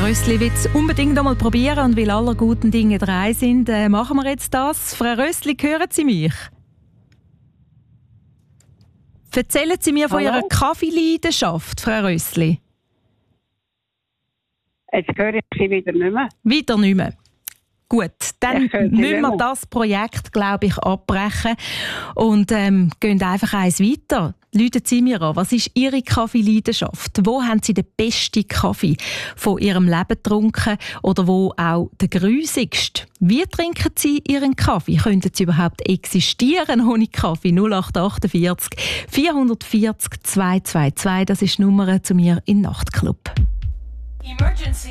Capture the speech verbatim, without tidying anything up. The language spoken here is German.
Frau Rössli will es unbedingt einmal probieren und weil aller guten Dinge drei sind, äh, machen wir jetzt das. Frau Rössli, hören Sie mich? Erzählen Sie mir von Hallo? Ihrer Kaffeeleidenschaft, Frau Rössli. Jetzt höre ich Sie wieder nicht mehr. Wieder nicht mehr. Gut, dann Ich höre Sie müssen nicht wir mehr. das Projekt, glaube ich, abbrechen und ähm, gehen einfach eins weiter. Läuten Sie mir an, was ist Ihre Kaffeeleidenschaft? Wo haben Sie den besten Kaffee von Ihrem Leben getrunken oder wo auch den grusigsten? Wie trinken Sie Ihren Kaffee? Könnten Sie überhaupt existieren ohne Kaffee? null acht acht vier vier vier zwei zwei zwei, das ist die Nummer zu mir im Nachtclub. Emergency.